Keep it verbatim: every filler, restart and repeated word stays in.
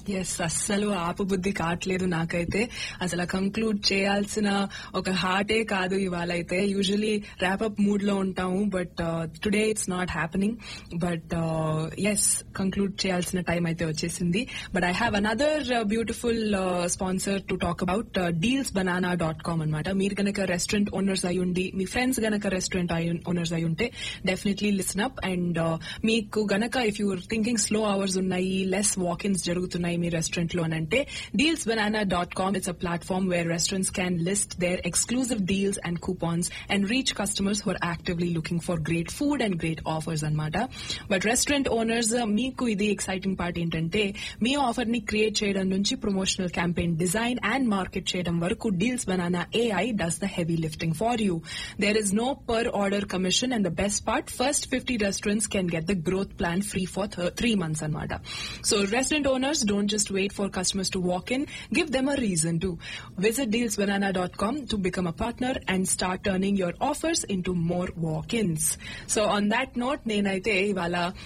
Yes, అస్సలు ఆపబుద్ధి కావట్లేదు నాకైతే. అసలు కంక్లూడ్ చేయాల్సిన ఒక హార్టే కాదు ఇవాళ అయితే. యూజువలీ ర్యాపప్ మూడ్ లో ఉంటాము, but today it's not happening. But yes, conclude చేయాల్సిన టైం అయితే వచ్చేసింది. But I have another beautiful sponsor to talk about, deals banana dot com అనమాట. మీరు గనక రెస్టారెంట్ ఓనర్స్ అయి ఉండి, మీ ఫ్రెండ్స్ గనక రెస్టారెంట్ ఓనర్స్ అయి ఉంటే డెఫినెట్లీ లిసన్ అప్. అండ్ మీకు గనక if you thinking slow hours ఉన్నాయి, లెస్ వాక్-ఇన్స్ జరుగుతున్నాయి మీ రెస్టారెంట్ లో అంటే, deals banana dot com it's a platform where restaurants can list there exclusive deals and coupons and reach customers who are actively looking for great food and great offers అనమాట. But restaurant owners, మీకు ఇది exciting part ఏంటంటే, మీ offer ని create చేయడం నుంచి promotional campaign design and market చేయడం వరకు deals banana AI does the heavy lifting for you. There is no per order commission and the best part, first fifty restaurants can get the growth plan free for three months అనమాట. So restaurant owners, don't just wait for customers to walk in. Give them a reason to. Visit deals banana dot com to become a partner and start turning your offers into more walk-ins. So on that note, nenaithe ivala